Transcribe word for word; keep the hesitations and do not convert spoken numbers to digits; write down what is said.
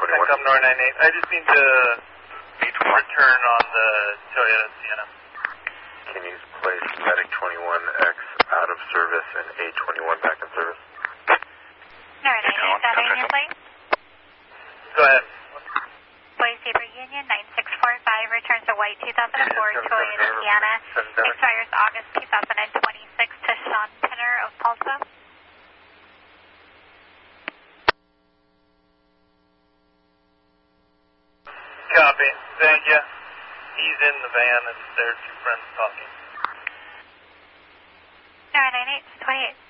twenty-one. Come nine nine eight. I just need to return on the Toyota Sienna. Can you place Medic twenty-one X out of service and A twenty-one back in service? nine nine eight, that in your plate? Go ahead. Boise Sabre Union nine six four five returns a white two thousand four Toyota Sienna. Expires August two thousand twenty-six to Sean Pinner of Tulsa. Copy. Thank you. He's in the van and there's two friends talking. nine nine eight, twenty-eight.